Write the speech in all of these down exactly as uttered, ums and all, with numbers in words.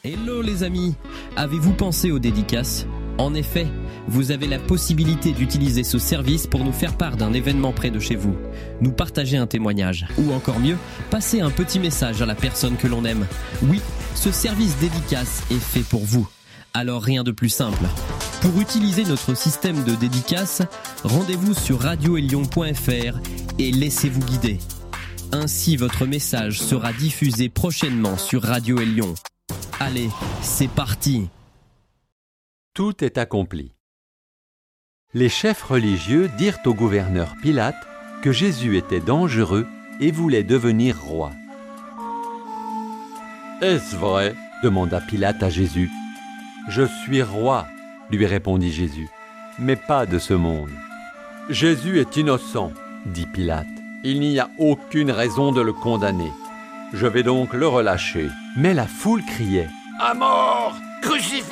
Hello les amis, avez-vous pensé aux dédicaces ? En effet, vous avez la possibilité d'utiliser ce service pour nous faire part d'un événement près de chez vous, nous partager un témoignage, ou encore mieux, passer un petit message à la personne que l'on aime. Oui, ce service dédicace est fait pour vous. Alors rien de plus simple. Pour utiliser notre système de dédicace, rendez-vous sur radio elion point f r et laissez-vous guider. Ainsi, votre message sera diffusé prochainement sur Radio Elion. Allez, c'est parti! Tout est accompli. Les chefs religieux dirent au gouverneur Pilate que Jésus était dangereux et voulait devenir roi. « Est-ce vrai ?» demanda Pilate à Jésus. « Je suis roi », lui répondit Jésus, « mais pas de ce monde. »« Jésus est innocent, » dit Pilate. « Il n'y a aucune raison de le condamner. Je vais donc le relâcher. » Mais la foule criait « À mort! Crucifie-le »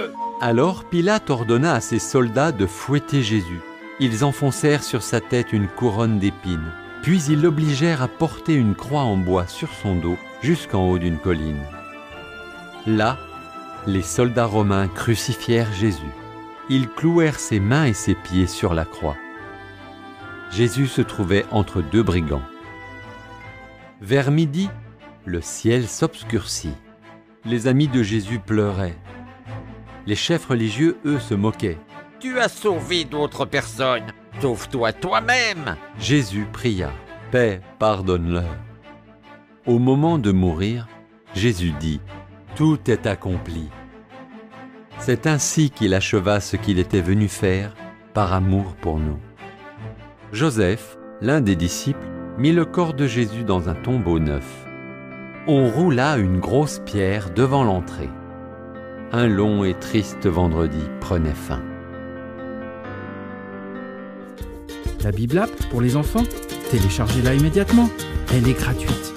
Alors Pilate ordonna à ses soldats de fouetter Jésus. Ils enfoncèrent sur sa tête une couronne d'épines, puis ils l'obligèrent à porter une croix en bois sur son dos jusqu'en haut d'une colline. Là, les soldats romains crucifièrent Jésus. Ils clouèrent ses mains et ses pieds sur la croix. Jésus se trouvait entre deux brigands. Vers midi, le ciel s'obscurcit. Les amis de Jésus pleuraient. Les chefs religieux, eux, se moquaient. « Tu as sauvé d'autres personnes, sauve-toi toi-même !» Jésus pria. « Paix, pardonne-leur. » Au moment de mourir, Jésus dit « Tout est accompli. » C'est ainsi qu'il acheva ce qu'il était venu faire par amour pour nous. Joseph, l'un des disciples, mit le corps de Jésus dans un tombeau neuf. On roula une grosse pierre devant l'entrée. Un long et triste vendredi prenait fin. La Bible App pour les enfants, téléchargez-la immédiatement. Elle est gratuite.